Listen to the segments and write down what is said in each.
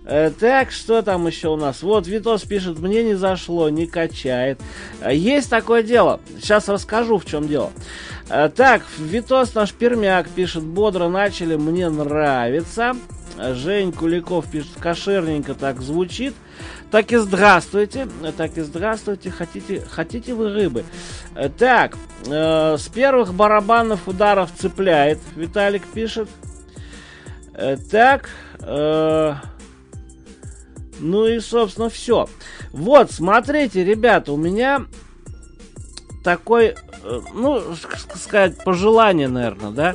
Так, что там еще у нас? Вот, Витос пишет, мне не зашло, не качает. Есть такое дело. Сейчас расскажу, в чем дело. Так, Витос наш пермяк пишет, бодро начали, мне нравится. Жень Куликов пишет, кошерненько так звучит. Так и здравствуйте. Так и здравствуйте. Хотите вы рыбы? Так, с первых барабанных ударов цепляет, Виталик пишет. Так, ну и, собственно, все. Вот, смотрите, ребята, у меня такой, ну, сказать, пожелание, наверное, да?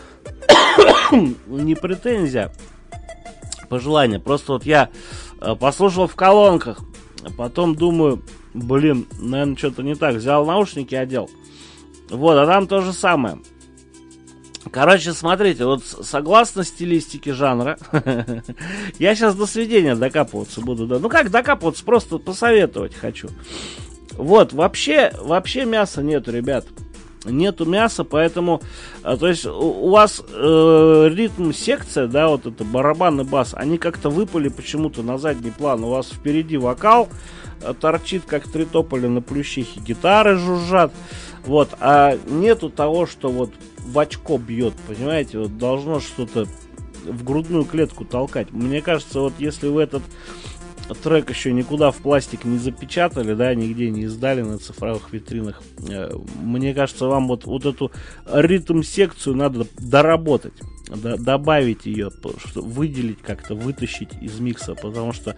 Не претензия, пожелание. Просто вот я послушал в колонках, потом думаю, блин, наверное, что-то не так. Взял наушники, одел. Вот, а там то же самое. Короче, смотрите, вот согласно стилистике жанра, я сейчас до сведения докапываться буду. Да. Ну как докапываться, просто посоветовать хочу. Вот, вообще мяса нету, ребят. Нету мяса, поэтому, то есть у вас ритм секция, да, вот это барабан и бас, они как-то выпали почему-то на задний план. У вас впереди вокал торчит, как три тополя на плющихе, гитары жужжат, вот, а нету того, что вот в очко бьет, понимаете, вот должно что-то в грудную клетку толкать. Мне кажется, вот если вы этот трек еще никуда в пластик не запечатали, да, нигде не издали на цифровых витринах, мне кажется, вам вот эту ритм-секцию надо доработать, добавить ее, выделить как-то, вытащить из микса, потому что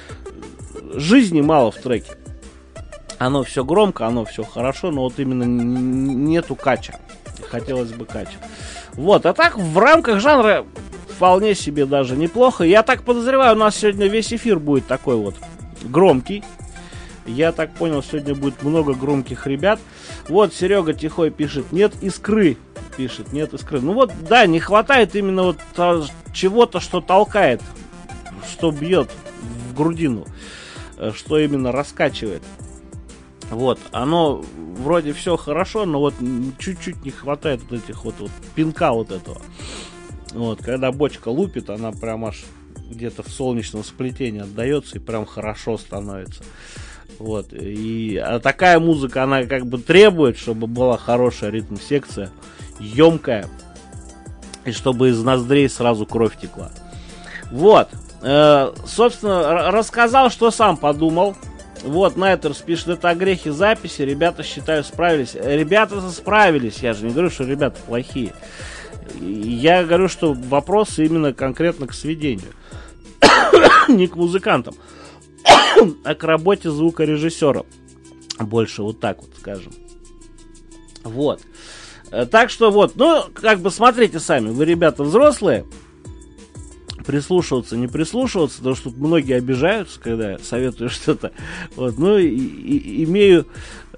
жизни мало в треке. Оно все громко, оно все хорошо, но вот именно нету кача. Хотелось бы кача. Вот, а так в рамках жанра вполне себе даже неплохо. Я так подозреваю, у нас сегодня весь эфир будет такой вот громкий. Я так понял, сегодня будет много громких ребят. Вот Серега Тихой пишет, нет искры. Пишет, нет искры. Ну вот, да, не хватает именно вот чего-то, что толкает, что бьет в грудину, что именно раскачивает. Вот, оно вроде все хорошо, но вот чуть-чуть не хватает вот этих вот пинка вот этого. Вот, когда бочка лупит, она прям аж где-то в солнечном сплетении отдается и прям хорошо становится. Вот, а такая музыка, она как бы требует, чтобы была хорошая ритм-секция, емкая, и чтобы из ноздрей сразу кровь текла. Вот, собственно, рассказал, что сам подумал. Вот, Найтерс пишет, это огрехи записи, ребята, считаю, справились. Ребята справились, я же не говорю, что ребята плохие. Я говорю, что вопросы именно конкретно к сведению. Не к музыкантам, а к работе звукорежиссера. Больше вот так вот скажем. Вот. Так что вот, ну, как бы смотрите сами, вы, ребята, взрослые. Прислушиваться, не прислушиваться, потому что многие обижаются, когда я советую что-то. Вот, ну, имею,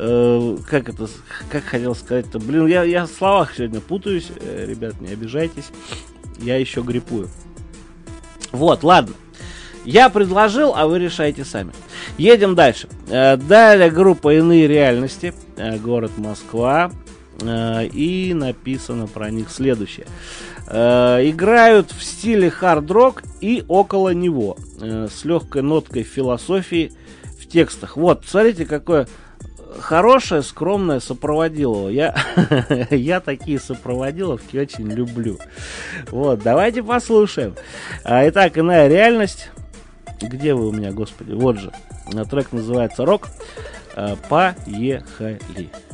как хотел сказать-то, блин, я в словах сегодня путаюсь, ребят, не обижайтесь, я еще гриппую. Вот, ладно, я предложил, а вы решайте сами. Едем дальше. Далее группа «Иные реальности», город Москва, и написано про них следующее. Играют в стиле хард-рок и около него, с легкой ноткой философии в текстах. Вот, смотрите, какое хорошее, скромное сопроводилово. Я такие сопроводиловки очень люблю. Вот, давайте послушаем. Итак, «Иная реальность». Где вы у меня, господи? Вот же. Трек называется «Рок». Поехали.